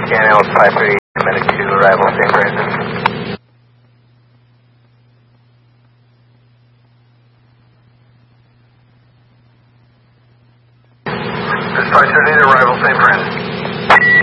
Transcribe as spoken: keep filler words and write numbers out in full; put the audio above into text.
Canal five thirty, minute two, arrival, Saint Francis. Dispatch thirty, arrival, Saint Francis.